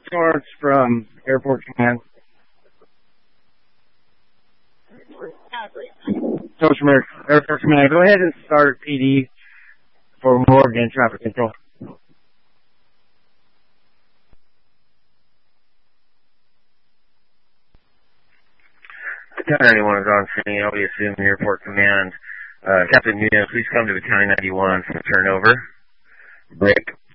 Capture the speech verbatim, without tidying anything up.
Torrance from Airport Command. Torrance from Air, Airport Command. Go ahead and start P D for Morgan Traffic Control. ten ninety-one is on scene. I'll be assuming Airport Command. Uh, Captain Nunez, please come to the County ninety-one for turnover. Break.